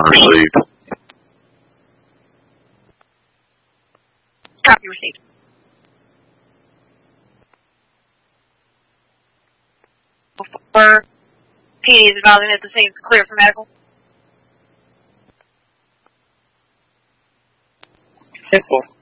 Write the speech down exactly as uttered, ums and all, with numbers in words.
received. Copy received. For P D is advising that the scene is clear for medical. ten four.